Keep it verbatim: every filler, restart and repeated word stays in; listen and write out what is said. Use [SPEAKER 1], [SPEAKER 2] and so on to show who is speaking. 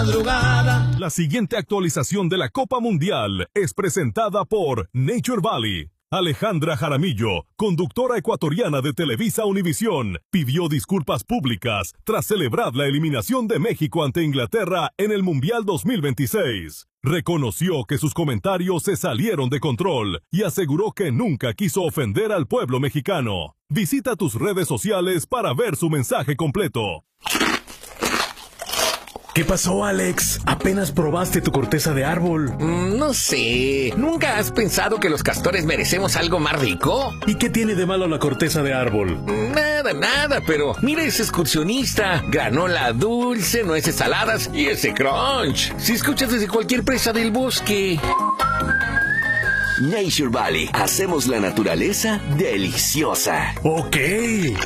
[SPEAKER 1] madrugada.
[SPEAKER 2] La siguiente actualización de la Copa Mundial es presentada por Nature Valley. Alejandra Jaramillo, conductora ecuatoriana de Televisa Univisión, pidió disculpas públicas tras celebrar la eliminación de México ante Inglaterra en el Mundial dos mil veintiséis. Reconoció que sus comentarios se salieron de control y aseguró que nunca quiso ofender al pueblo mexicano. Visita tus redes sociales para ver su mensaje completo.
[SPEAKER 3] ¿Qué pasó, Alex? ¿Apenas probaste tu corteza de árbol?
[SPEAKER 4] Mm, no sé. ¿Nunca has pensado que los castores merecemos algo más rico?
[SPEAKER 3] ¿Y qué tiene de malo la corteza de árbol?
[SPEAKER 4] Nada, nada, pero mira ese excursionista. Granola dulce, nueces saladas y ese crunch. Si escuchas desde cualquier presa del bosque.
[SPEAKER 5] Nature Valley. Hacemos la naturaleza deliciosa.
[SPEAKER 3] Ok.